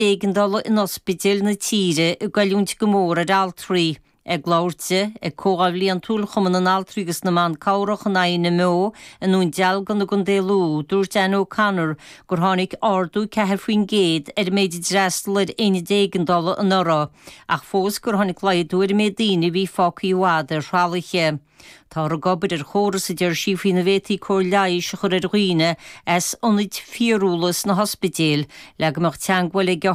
Éigandal in ospidéal na tíre I gaiúnt go mór ar altrií. Ag láirte ag cógábhlíon túl chuman an altrigus na man cabhrach an aine mó an nún dealgan na gon déalú dúr Dan O'Connor gur tháinig ardú cethir faoin géad méidir dreastal ar aine d'éigandal an orra ach fós gur tháinig laidú mé daoine bhí fácaí uada rhálache. Tá a gobir ar chóras a deir sí faoin na bhétaí cóir leiis chur ar roiine as onid fiorúlas na hospidéal le go teanghfuil